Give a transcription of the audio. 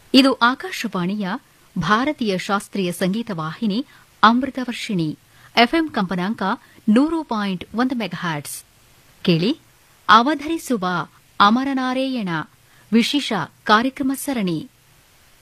ಇದು ಆಕಾಶವಾಣಿಯ ಭಾರತೀಯ ಶಾಸ್ತ್ರೀಯ ಸಂಗೀತ ವಾಹಿನಿ ಅಮೃತವರ್ಷಿಣಿ ಎಫ್ಎಂ ಕಂಪನಾಂಕ 100.1 ಮೆಗಾಹರ್ಟ್ಸ್. ಕೇಳಿ ಅವಧರಿಸುವ ಅಮರನಾರಾಯಣ ವಿಶೇಷ ಕಾರ್ಯಕ್ರಮ ಸರಣಿ.